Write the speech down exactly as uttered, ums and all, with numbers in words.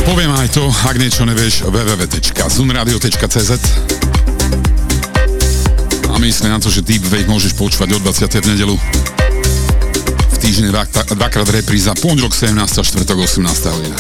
Poviem aj to, ak niečo nevieš, w w w bodka zunradio bodka c z. A myslím na to, že Deepwave môžeš počúvať o dvadsiatej v nedelu. V týždni dvakrát repríza, pondelok sedemnásta, štvrtok osemnásta hodina.